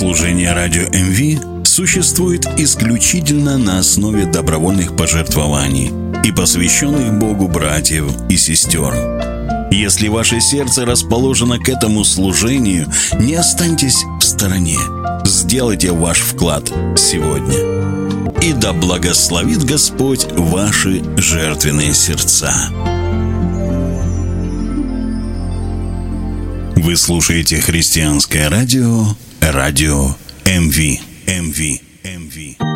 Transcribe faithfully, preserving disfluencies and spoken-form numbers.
Служение радио эм ви существует исключительно на основе добровольных пожертвований и посвященных Богу братьев и сестер. Если ваше сердце расположено к этому служению, не останьтесь в стороне. Сделайте ваш вклад сегодня. И да благословит Господь ваши жертвенные сердца. Вы слушаете христианское радио, радио эм ви. эм ви. эм ви.